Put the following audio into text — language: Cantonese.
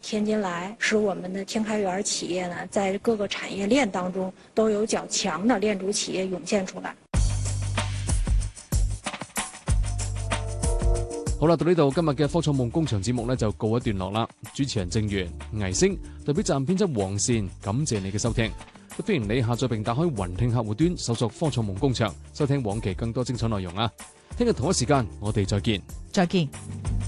天津來，使我們的天開園企業呢，在各個產業鏈當中都有較強的鏈主企業湧現出來。 好啦，到呢度今日嘅科創夢工場節目呢就告一段落啦。主持人鄭源、倪星，代表站編輯黃善，感謝你嘅收聽。歡迎你下載並打開雲聽客戶端，搜索科創夢工場，收聽往期更多精彩內容啊！聽日同一時間，我哋再見。 再見。